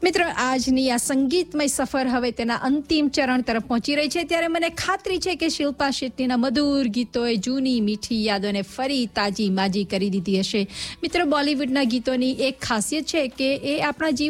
મિત્રો, આજની આ સંગીતમય સફર હવે તેના અંતિમ ચરણ તરફ પહોંચી રહી છે, ત્યારે મને ખાતરી છે કે શિલ્પા શેટ્ટીના મધુર ગીતોએ જૂની મીઠી યાદોને ફરી તાજી માજી કરી દીધી હશે. મિત્રો, બોલિવૂડના ગીતોની એક ખાસિયત છે કે એ આપણા જીવન